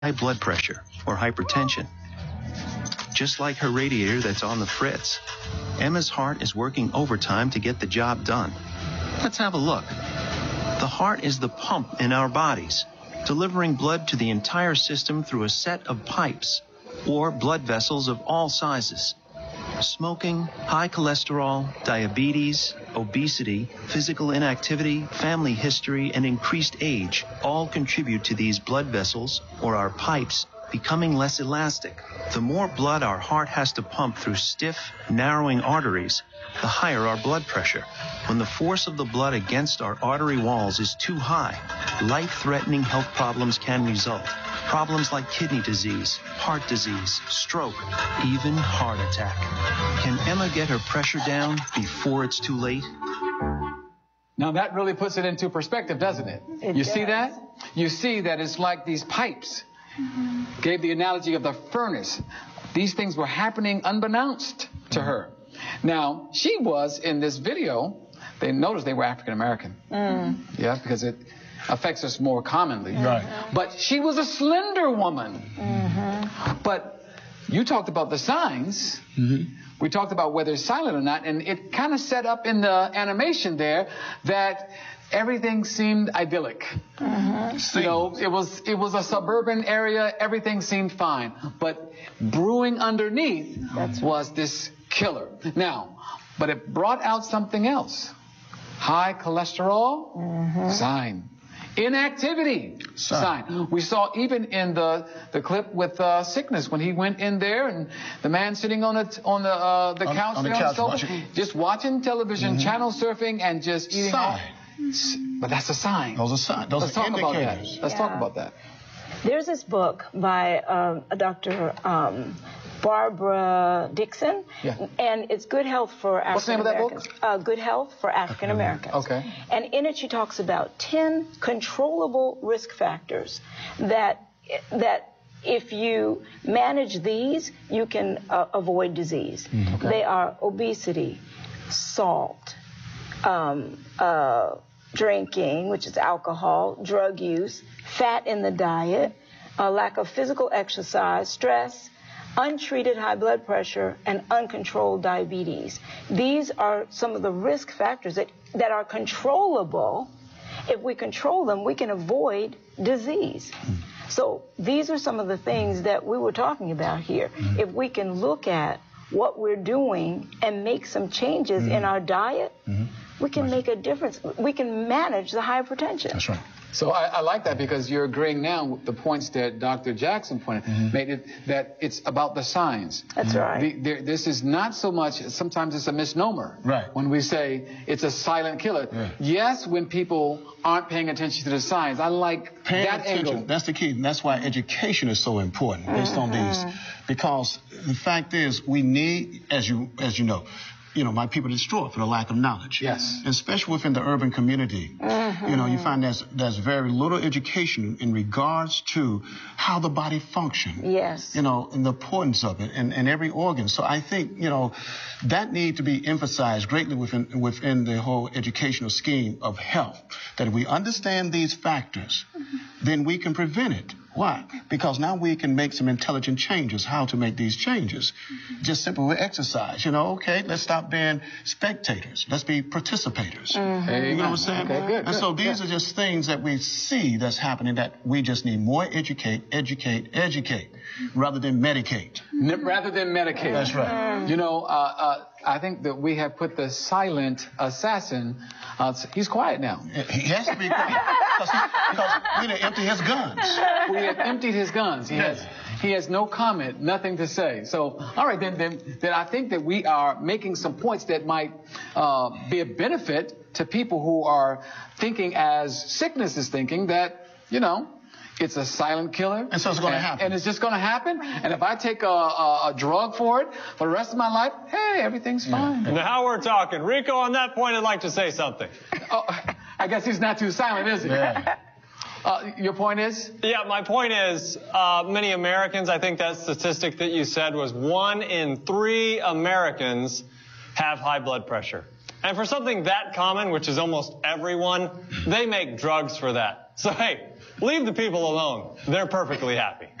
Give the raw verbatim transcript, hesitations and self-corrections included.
high blood pressure or hypertension. Just like her radiator that's on the fritz, Emma's heart is working overtime to get the job done. Let's have a look. The heart is the pump in our bodies, delivering blood to the entire system through a set of pipes, or blood vessels of all sizes. Smoking, high cholesterol, diabetes, obesity, physical inactivity, family history, and increased age all contribute to these blood vessels, or our pipes, becoming less elastic. The more blood our heart has to pump through stiff, narrowing arteries, the higher our blood pressure. When the force of the blood against our artery walls is too high, life-threatening health problems can result. Problems like kidney disease, heart disease, stroke, even heart attack. Can Emma get her pressure down before it's too late? Now that really puts it into perspective, doesn't it? It you does. see that? You see that it's like these pipes. Mm-hmm. Gave the analogy of the furnace. These things were happening unbeknownst to her. Now, she was in this video, they noticed they were African American. Mm. Yeah, because it affects us more commonly. Right. But she was a slender woman. Mm-hmm. But you talked about the signs. Mm-hmm. We talked about whether it's silent or not, and it kind of set up in the animation there that everything seemed idyllic. Mm-hmm. You know, it was it was a suburban area. Everything seemed fine, but brewing underneath That's was right. this killer. Now, but it brought out something else. High cholesterol, mm-hmm. sign. Inactivity, sign. sign. We saw even in the the clip with uh, sickness when he went in there and the man sitting on it on the uh, the on, couch, on the on couch the sofa, watching. just watching television, Mm-hmm. channel surfing, and just eating. Sign. But that's a sign. Those are signs. Those Let's are talk about that. indicators. Let's Yeah. talk about that. There's this book by um, a Doctor Um, Barbara Dixon, Yeah. and it's Good Health for African What's the name of that book? Americans. Uh, Good Health for African Americans. Okay. And in it, she talks about ten controllable risk factors that that if you manage these, you can uh, avoid disease. Okay. They are obesity, salt, um, uh, drinking, which is alcohol, drug use, fat in the diet, a lack of physical exercise, stress, untreated high blood pressure, and uncontrolled diabetes. These are some of the risk factors that, that are controllable. If we control them, we can avoid disease. So these are some of the things that we were talking about here. If we can look at what we're doing and make some changes in our diet, we can make a difference. We can manage the hypertension. That's right. So I, I like that because you're agreeing now with the points that Doctor Jackson pointed, Mm-hmm. made it that it's about the signs. That's right. The, there, this is not so much, sometimes it's a misnomer. Right. When we say it's a silent killer. Yeah. Yes, when people aren't paying attention to the signs. I like Paying that attention, angle. that's the key. And that's why education is so important based on these. Because the fact is, we need, as you as you know, you know, my people are destroyed for the lack of knowledge. Yes. And especially within the urban community. Mm-hmm. You know, you find there's, there's very little education in regards to how the body functions. Yes. You know, and the importance of it and, and every organ. So I think, you know, that need to be emphasized greatly within, within the whole educational scheme of health. That if we understand these factors, mm-hmm. then we can prevent it. Why? Because now we can make some intelligent changes, how to make these changes. Mm-hmm. Just simply with exercise. You know, okay, let's stop being spectators. Let's be participators. Mm-hmm. There You know what I'm saying? Okay, good, and good, so these good. are just things that we see that's happening that we just need more educate, educate, educate, rather than medicate. N- rather than medicate. That's right. You know, uh, uh, I think that we have put the silent assassin, uh, he's quiet now. He has to be quiet because, he, because we done empty his guns. We have emptied his guns. He has, he has no comment, nothing to say. So, all right, then, then, then I think that we are making some points that might uh, be a benefit to people who are thinking as sickness is thinking that, you know, it's a silent killer. And so it's going to and, happen. And it's just going to happen. And if I take a, a, a drug for it for the rest of my life, hey, everything's fine. And now we're talking. Rico, on that point, I'd like to say something. Oh, I guess he's not too silent, is he? Yeah. Uh, your point is? Yeah, my point is, uh, many Americans, I think that statistic that you said was one in three Americans have high blood pressure. And for something that common, which is almost everyone, they make drugs for that. So, hey, Leave the people alone. They're perfectly happy.